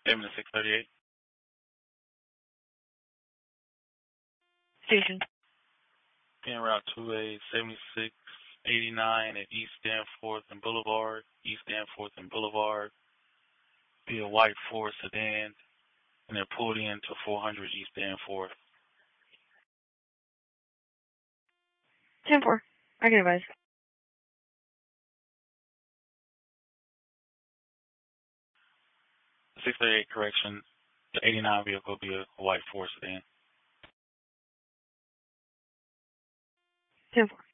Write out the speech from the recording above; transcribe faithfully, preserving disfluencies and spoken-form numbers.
Seven to six thirty-eight. Station. En route two A seventy-six eighty-nine at East Danforth and Boulevard, East Danforth and Boulevard. Be a white Ford sedan, and they're pulled into four hundred East Danforth. ten four. I can advise. six thirty-eight correction. The eighty-nine vehicle will be a white Ford sedan. ten four.